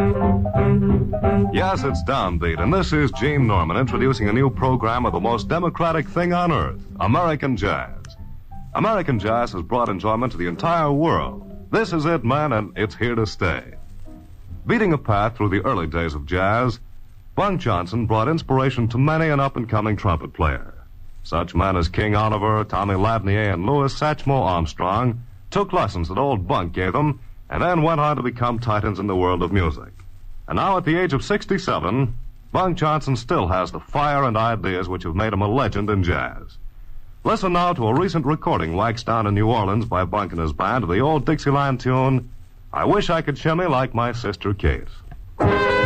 Yes, it's Downbeat, and this is Gene Norman introducing a new program of the most democratic thing on earth, American Jazz. American Jazz has brought enjoyment to the entire world. This is it, man, and it's here to stay. Beating a path through the early days of jazz, Bunk Johnson brought inspiration to many an up-and-coming trumpet player. Such men as King Oliver, Tommy Lavnier, and Louis Satchmo Armstrong took lessons that old Bunk gave them and then went on to become titans in the world of music. And now at the age of 67, Bunk Johnson still has the fire and ideas which have made him a legend in jazz. Listen now to a recent recording waxed down in New Orleans by Bunk and his band of the old Dixieland tune, I Wish I Could Shimmy Like My Sister Kate.